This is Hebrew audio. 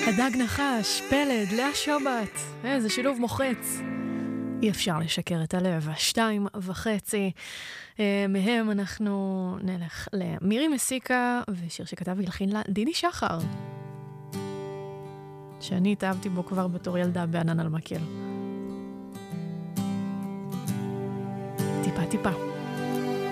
הדג נחש, פלד, לאה שובת, איזה שילוב מוחץ. אי אפשר לשקר את הלב. 2:30. מהם אנחנו נלך למירי מסיקה, ושיר שכתב והלחין לה דידי שחר, שאני התאהבתי בו כבר בתור ילדה בענן על מקל. טיפה טיפה.